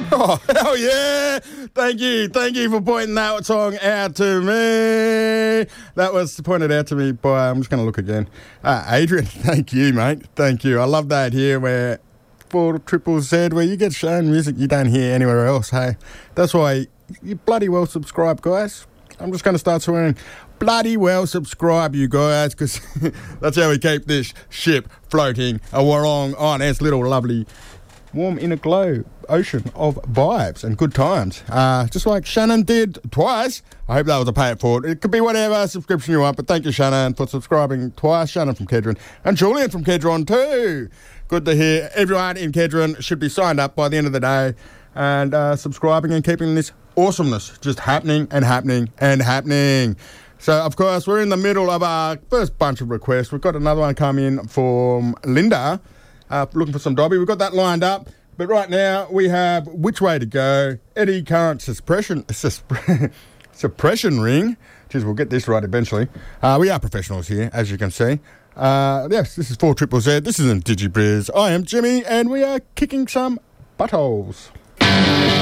Oh, hell yeah. Thank you for pointing that song out to me. That was pointed out to me by, I'm just going to look again, Adrian. Thank you, mate. Thank you. I love that here where 4ZZZ, where you get shown music you don't hear anywhere else, hey. That's why you bloody well subscribe, guys. I'm just going to start swearing. Bloody well subscribe, you guys, because that's how we keep this ship floating along on its little lovely warm inner glow ocean of vibes and good times. Just like Shannon did twice. I hope that was a pay it forward. It could be whatever subscription you want, but thank you, Shannon, for subscribing twice. Shannon from Kedron and Julian from Kedron too. Good to hear. Everyone in Kedron should be signed up by the end of the day and subscribing and keeping this awesomeness just happening and happening and happening. So, of course, we're in the middle of our first bunch of requests. We've got another one come in from Linda, looking for some Dobby. We've got that lined up. But right now, we have Which Way to Go, Eddie Current Suppression Ring. Jeez, we'll get this right eventually. We are professionals here, as you can see. Yes, this is 4ZZZ. This isn't DigiBriz. I am Jimmy, and we are kicking some buttholes.